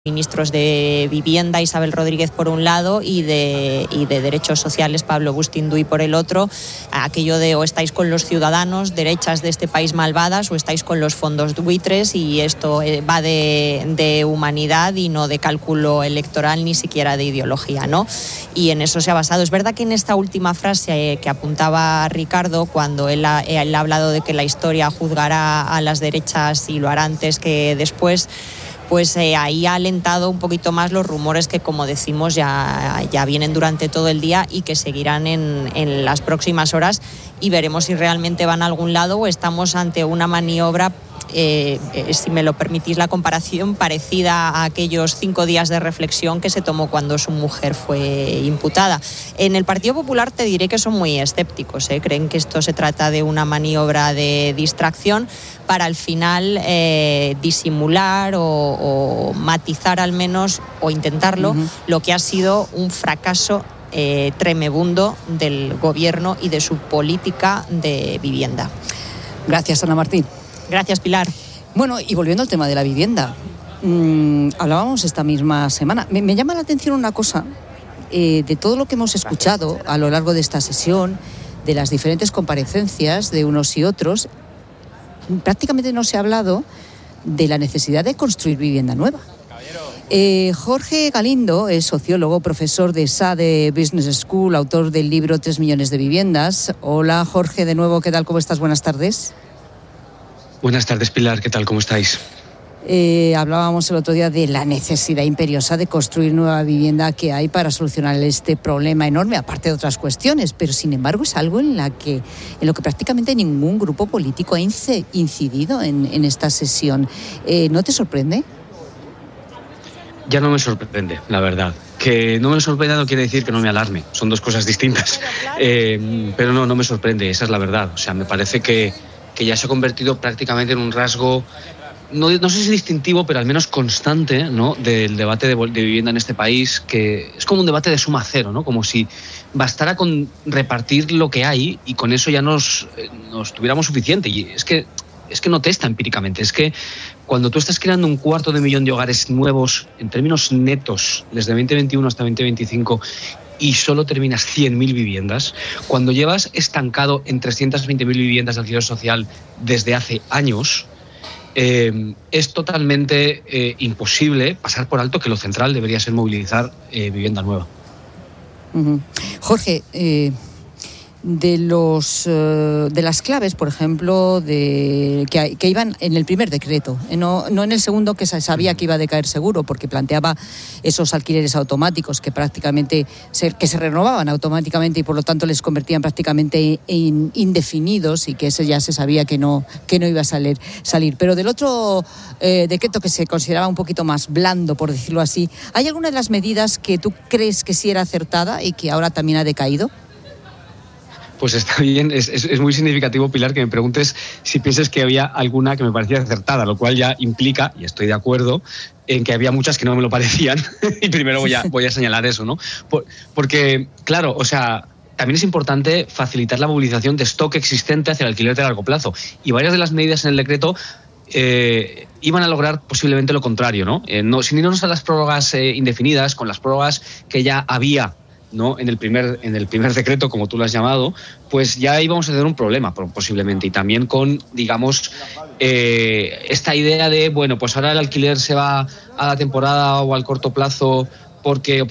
Ministros de Vivienda, Isabel Rodríguez por un lado, y de Derechos Sociales, Pablo Bustinduy por el otro, aquello de o estáis con los ciudadanos, derechas de este país malvadas, o estáis con los fondos buitres, y esto va de humanidad y no de cálculo electoral, ni siquiera de ideología, ¿no? Y en eso se ha basado. Es verdad que en esta última frase que apuntaba Ricardo, cuando él ha hablado de que la historia juzgará a las derechas y lo hará antes que después, pues ahí ha alentado un poquito más los rumores que, como decimos, ya vienen durante todo el día y que seguirán en las próximas horas, y veremos si realmente van a algún lado o estamos ante una maniobra, si me lo permitís la comparación, parecida a aquellos 5 días de reflexión que se tomó cuando su mujer fue imputada. En el Partido Popular te diré que son muy escépticos, creen que esto se trata de una maniobra de distracción para al final disimular o matizar al menos, o intentarlo, lo que ha sido un fracaso tremebundo del gobierno y de su política de vivienda. Gracias, Ana Martín. Gracias, Pilar. Bueno, y volviendo al tema de la vivienda, hablábamos esta misma semana. Me llama la atención una cosa, de todo lo que hemos escuchado a lo largo de esta sesión, de las diferentes comparecencias de unos y otros, prácticamente no se ha hablado de la necesidad de construir vivienda nueva. Jorge Galindo es sociólogo, profesor de SADE Business School, autor del libro 3 millones de viviendas. Hola, Jorge, de nuevo, ¿qué tal? ¿Cómo estás? Buenas tardes. Buenas tardes, Pilar. ¿Qué tal? ¿Cómo estáis? Hablábamos el otro día de la necesidad imperiosa de construir nueva vivienda que hay para solucionar este problema enorme, aparte de otras cuestiones, pero sin embargo es algo en lo que prácticamente ningún grupo político ha incidido en esta sesión. ¿No te sorprende? Ya no me sorprende, la verdad. Que no me sorprenda no quiere decir que no me alarme, son dos cosas distintas. Pero no me sorprende, esa es la verdad. O sea, me parece que ya se ha convertido prácticamente en un rasgo, no sé si distintivo, pero al menos constante, ¿no?, del debate de vivienda en este país, que es como un debate de suma cero, ¿no? Como si bastara con repartir lo que hay y con eso ya nos tuviéramos suficiente. Y es que no testa empíricamente. Es que cuando tú estás creando 250.000 de hogares nuevos en términos netos desde 2021 hasta 2025 y solo terminas 100.000 viviendas, cuando llevas estancado en 320.000 viviendas de alquiler social desde hace años, es totalmente imposible pasar por alto que lo central debería ser movilizar vivienda nueva. Jorge, de las claves, por ejemplo, que iban en el primer decreto, no en el segundo, que se sabía que iba a decaer seguro, porque planteaba esos alquileres automáticos que prácticamente se renovaban automáticamente y por lo tanto les convertían prácticamente en indefinidos, y que ese ya se sabía que no iba a salir. Pero del otro decreto, que se consideraba un poquito más blando, por decirlo así, ¿hay alguna de las medidas que tú crees que sí era acertada y que ahora también ha decaído? Pues está bien, es muy significativo, Pilar, que me preguntes si piensas que había alguna que me parecía acertada, lo cual ya implica, y estoy de acuerdo, en que había muchas que no me lo parecían, y primero voy a señalar eso, ¿no? Porque, claro, o sea, también es importante facilitar la movilización de stock existente hacia el alquiler de largo plazo, y varias de las medidas en el decreto iban a lograr posiblemente lo contrario, ¿no? Sin irnos a las prórrogas indefinidas, con las prórrogas que ya había, ¿no?, en el primer decreto, como tú lo has llamado, pues ya íbamos a tener un problema posiblemente, y también con, digamos, esta idea de, bueno, pues ahora el alquiler se va a la temporada o al corto plazo porque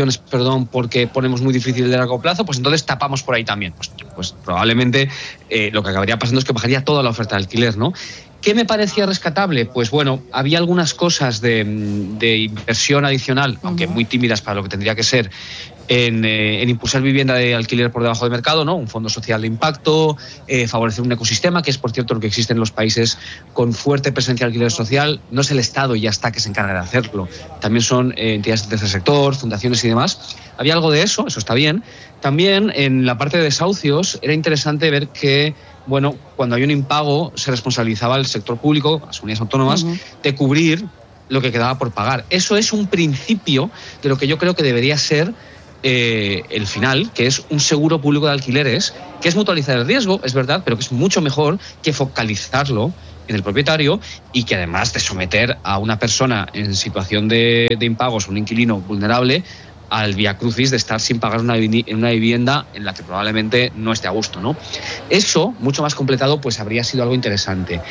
ponemos muy difícil de largo plazo, pues entonces tapamos por ahí también. Pues probablemente lo que acabaría pasando es que bajaría toda la oferta de alquiler, ¿no? ¿Qué me parecía rescatable? Pues bueno, había algunas cosas de inversión adicional, aunque muy tímidas para lo que tendría que ser, en impulsar vivienda de alquiler por debajo de mercado, ¿no? Un fondo social de impacto, favorecer un ecosistema, que es, por cierto, lo que existe en los países con fuerte presencia de alquiler social. No es el Estado y ya está que se encarga de hacerlo. También son entidades del tercer sector, fundaciones y demás. Había algo de eso está bien. También en la parte de desahucios era interesante ver que, bueno, cuando hay un impago se responsabilizaba al sector público, a las unidades autónomas, de cubrir lo que quedaba por pagar. Eso es un principio de lo que yo creo que debería ser el final, que es un seguro público de alquileres, que es mutualizar el riesgo, es verdad, pero que es mucho mejor que focalizarlo en el propietario y que además de someter a una persona en situación de impagos, un inquilino vulnerable, al viacrucis de estar sin pagar una vivienda en la que probablemente no esté a gusto, ¿no? Eso, mucho más completado, pues habría sido algo interesante.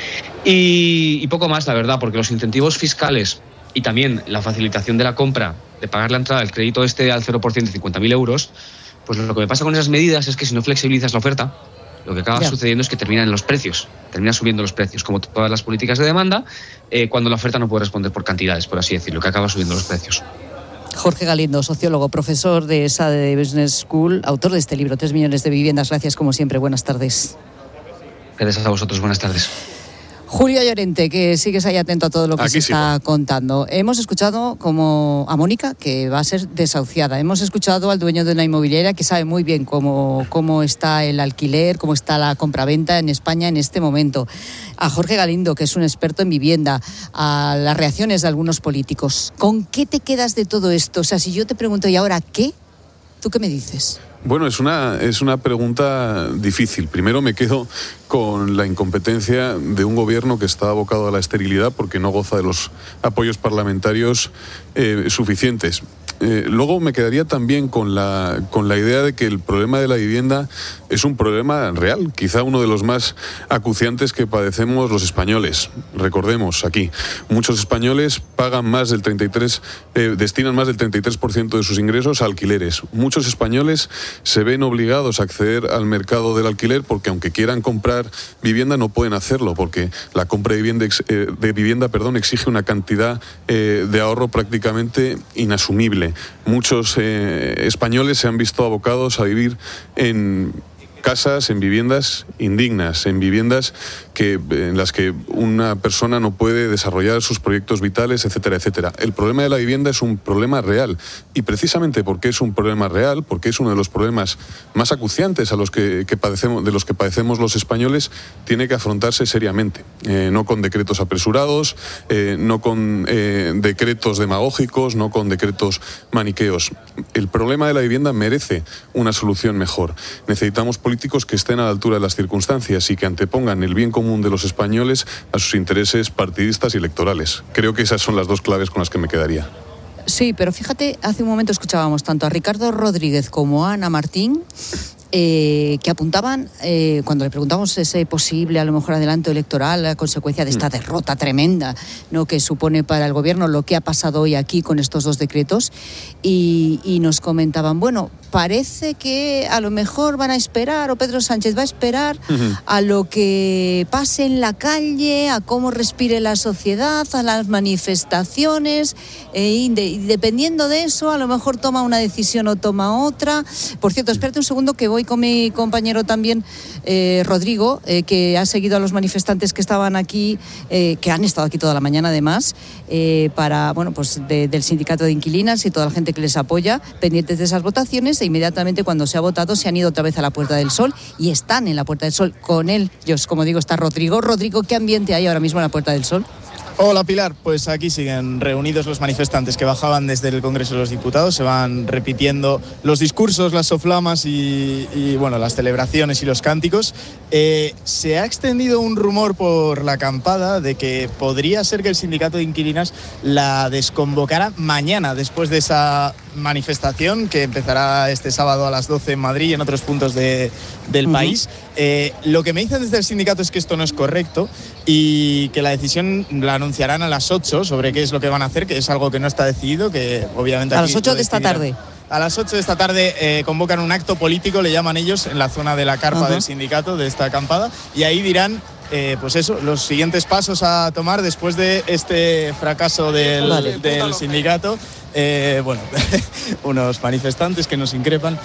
Y poco más, la verdad, porque los incentivos fiscales y también la facilitación de la compra, de pagar la entrada del crédito al 0% de 50.000 euros, pues lo que me pasa con esas medidas es que si no flexibilizas la oferta, lo que acaba sucediendo es que terminan subiendo los precios, como todas las políticas de demanda, cuando la oferta no puede responder por cantidades, por así decirlo, que acaba subiendo los precios. Jorge Galindo, sociólogo, profesor de SADE Business School, autor de este libro, 3 millones de viviendas. Gracias, como siempre. Buenas tardes. Gracias a vosotros. Buenas tardes. Julio Llorente, que sigues ahí atento a todo lo que Aquí se está contando. Hemos escuchado como a Mónica, que va a ser desahuciada. Hemos escuchado al dueño de una inmobiliaria que sabe muy bien cómo está el alquiler, cómo está la compraventa en España en este momento. A Jorge Galindo, que es un experto en vivienda, a las reacciones de algunos políticos. ¿Con qué te quedas de todo esto? O sea, si yo te pregunto, ¿y ahora qué? ¿Tú qué me dices? Bueno, es una pregunta difícil. Primero me quedo con la incompetencia de un gobierno que está abocado a la esterilidad porque no goza de los apoyos parlamentarios suficientes. Luego me quedaría también con la idea de que el problema de la vivienda es un problema real, quizá uno de los más acuciantes que padecemos los españoles. Recordemos aquí, muchos españoles pagan más del 33%, destinan más del 33% de sus ingresos a alquileres. Muchos españoles se ven obligados a acceder al mercado del alquiler porque aunque quieran comprar vivienda no pueden hacerlo porque la compra de vivienda exige una cantidad de ahorro prácticamente inasumible. Muchos españoles se han visto abocados a vivir en casas, en viviendas indignas, en viviendas en las que una persona no puede desarrollar sus proyectos vitales, etcétera, etcétera. El problema de la vivienda es un problema real y precisamente porque es un problema real, porque es uno de los problemas más acuciantes de los que padecemos los españoles, tiene que afrontarse seriamente, no con decretos apresurados, no con decretos demagógicos, no con decretos maniqueos. El problema de la vivienda merece una solución mejor. Necesitamos políticos que estén a la altura de las circunstancias y que antepongan el bien común de los españoles a sus intereses partidistas y electorales. Creo que esas son las dos claves con las que me quedaría. Sí, pero fíjate, hace un momento escuchábamos tanto a Ricardo Rodríguez como a Ana Martín que apuntaban, cuando le preguntamos ese posible, a lo mejor, adelanto electoral, a consecuencia de esta derrota tremenda, ¿no?, que supone para el gobierno lo que ha pasado hoy aquí con estos 2 decretos, y nos comentaban, bueno, parece que a lo mejor van a esperar, o Pedro Sánchez va a esperar a lo que pase en la calle, a cómo respire la sociedad, a las manifestaciones, y dependiendo de eso, a lo mejor toma una decisión o toma otra. Por cierto, espérate un segundo que voy con mi compañero también, Rodrigo, que ha seguido a los manifestantes que estaban aquí, que han estado aquí toda la mañana además, para, bueno, pues del sindicato de inquilinas y toda la gente que les apoya, pendientes de esas votaciones, e inmediatamente cuando se ha votado se han ido otra vez a la Puerta del Sol y están en la Puerta del Sol con él. Como digo, está Rodrigo. Rodrigo, ¿qué ambiente hay ahora mismo en la Puerta del Sol? Hola Pilar, pues aquí siguen reunidos los manifestantes que bajaban desde el Congreso de los Diputados, se van repitiendo los discursos, las soflamas y bueno, las celebraciones y los cánticos. Se ha extendido un rumor por la acampada de que podría ser que el sindicato de inquilinas la desconvocara mañana, después de esa manifestación que empezará este sábado a las 12 en Madrid y en otros puntos del país. Lo que me dicen desde el sindicato es que esto no es correcto y que la decisión la anunciarán a las 8 sobre qué es lo que van a hacer, que es algo que no está decidido, que obviamente... A las 8 de esta tarde. A las 8 de esta tarde convocan un acto político, le llaman ellos, en la zona de la carpa del sindicato, de esta acampada, y ahí dirán, pues eso, los siguientes pasos a tomar después de este fracaso del sindicato. Bueno, unos manifestantes que nos increpan.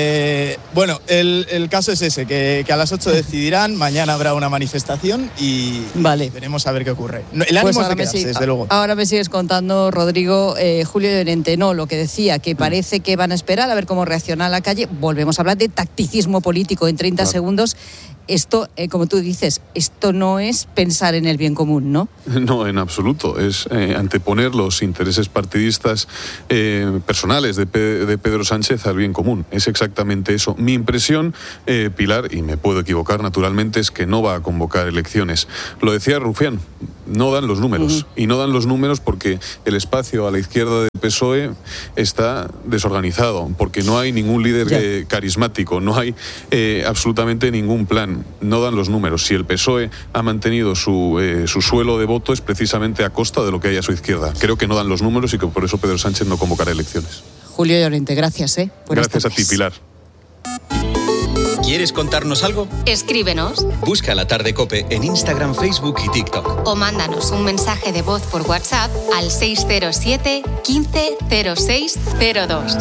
Bueno, el caso es ese, que a las 8 decidirán, mañana habrá una manifestación y veremos a ver qué ocurre. El ánimo es de quedarse, desde luego. Ahora me sigues contando, Rodrigo. Julio Llorente, no, lo que decía, que parece que van a esperar a ver cómo reacciona la calle. Volvemos a hablar de tacticismo político en 30 segundos. esto, como tú dices, esto no es pensar en el bien común, ¿no? No, en absoluto. Es anteponer los intereses partidistas personales de Pedro Sánchez al bien común. Es exactamente eso. Mi impresión, Pilar, y me puedo equivocar naturalmente, es que no va a convocar elecciones. Lo decía Rufián, no dan los números. Y no dan los números porque el espacio a la izquierda del PSOE está desorganizado, porque no hay ningún líder carismático, no hay absolutamente ningún plan. No dan los números. Si el PSOE ha mantenido su suelo de voto es precisamente a costa de lo que hay a su izquierda. Creo que no dan los números y que por eso Pedro Sánchez no convocará elecciones. Julio Llorente, gracias. Gracias a ti, Pilar. ¿Quieres contarnos algo? Escríbenos. Busca La Tarde COPE en Instagram, Facebook y TikTok. O mándanos un mensaje de voz por WhatsApp al 607 15 06 02.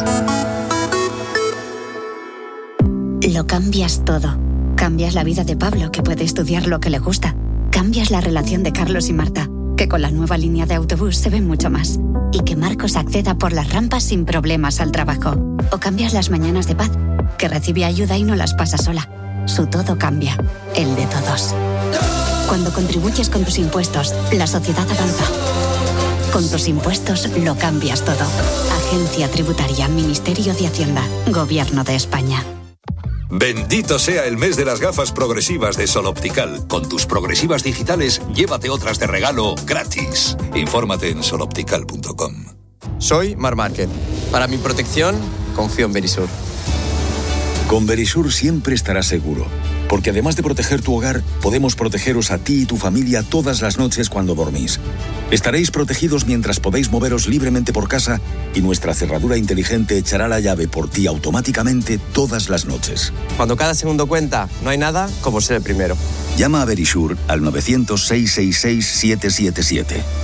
Lo cambias todo. Cambias la vida de Pablo, que puede estudiar lo que le gusta. Cambias la relación de Carlos y Marta, que con la nueva línea de autobús se ven mucho más. Y que Marcos acceda por las rampas sin problemas al trabajo. O cambias las mañanas de Paz, que recibe ayuda y no las pasa sola. Su todo cambia, el de todos. Cuando contribuyes con tus impuestos, la sociedad avanza. Con tus impuestos lo cambias todo. Agencia Tributaria, Ministerio de Hacienda, Gobierno de España. Bendito sea el mes de las gafas progresivas de Sol Optical. Con tus progresivas digitales, llévate otras de regalo gratis. Infórmate en soloptical.com. Soy Marc Márquez. Para mi protección, confío en Verisur. Con Verisur siempre estarás seguro, porque además de proteger tu hogar, podemos protegeros a ti y tu familia todas las noches cuando dormís. Estaréis protegidos mientras podéis moveros libremente por casa y nuestra cerradura inteligente echará la llave por ti automáticamente todas las noches. Cuando cada segundo cuenta, no hay nada como ser el primero. Llama a Verisur al 900-666-777.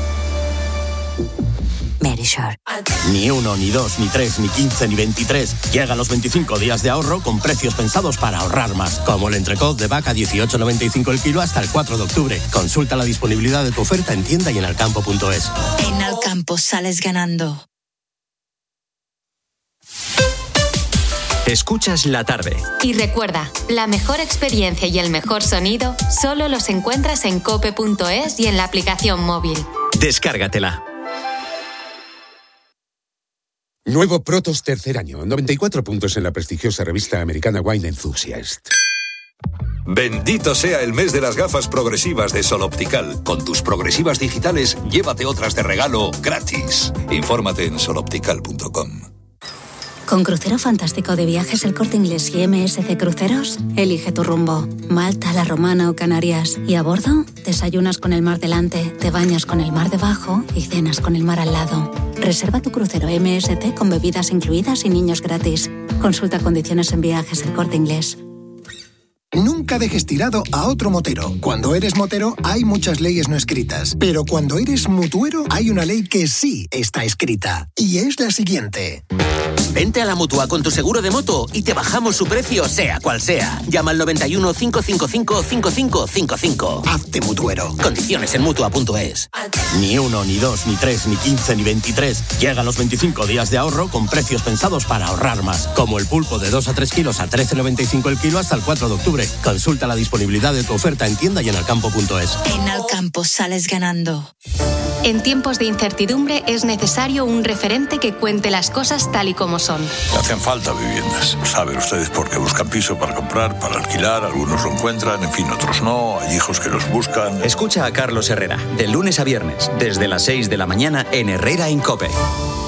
Verisur. Ni 1, ni 2, ni 3, ni 15, ni 23. Llegan los 25 días de ahorro con precios pensados para ahorrar más. Como el entrecot de vaca 18,95 el kilo hasta el 4 de octubre. Consulta la disponibilidad de tu oferta en tienda y en alcampo.es. En Alcampo sales ganando. Escuchas La Tarde. Y recuerda, la mejor experiencia y el mejor sonido solo los encuentras en cope.es y en la aplicación móvil. Descárgatela. Nuevo Protos tercer año, 94 puntos en la prestigiosa revista americana Wine Enthusiast. Bendito sea el mes de las gafas progresivas de Sol Optical. Con tus progresivas digitales, llévate otras de regalo gratis. Infórmate en soloptical.com. Con Crucero Fantástico de Viajes El Corte Inglés y MSC Cruceros, elige tu rumbo. Malta, La Romana o Canarias. Y a bordo, desayunas con el mar delante, te bañas con el mar debajo y cenas con el mar al lado. Reserva tu crucero MSC con bebidas incluidas y niños gratis. Consulta condiciones en Viajes El Corte Inglés. Nunca dejes tirado a otro motero. Cuando eres motero hay muchas leyes no escritas, pero cuando eres mutuero hay una ley que sí está escrita, y es la siguiente. Vente a la Mutua con tu seguro de moto y te bajamos su precio sea cual sea. Llama al 91 555 5555. Hazte mutuero. Condiciones en Mutua.es. Ni 1, ni 2, ni 3, ni 15, ni 23. Llegan los 25 días de ahorro con precios pensados para ahorrar más. Como el pulpo de 2 a 3 kilos a 13,95 el kilo hasta el 4 de octubre. Consulta la disponibilidad de tu oferta en tienda y en alcampo.es. En Alcampo sales ganando. En tiempos de incertidumbre es necesario un referente que cuente las cosas tal y como son. Hacen falta viviendas. Saben ustedes por qué buscan piso para comprar, para alquilar, algunos lo encuentran, en fin, otros no, hay hijos que los buscan. Escucha a Carlos Herrera, de lunes a viernes, desde las 6 de la mañana en Herrera en COPE.